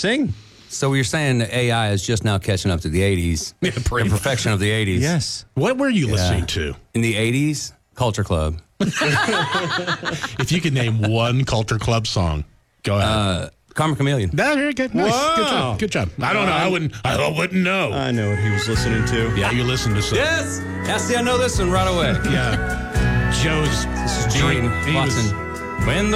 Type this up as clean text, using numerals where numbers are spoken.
Sing. So you're saying that AI is just now catching up to the 80s? Yeah, pretty the much. perfection of the 80s. Yes. What were you listening to? In the 80s, Culture Club. If you could name one Culture Club song, go ahead. Karma Chameleon. Very good. Nice. Wow. Good job. I don't know. I wouldn't know. I know what he was listening to. Yeah, you listen to some. Yes. Yeah, see, I know this one right away. Yeah. Joe's This is Gene he was- Watson. When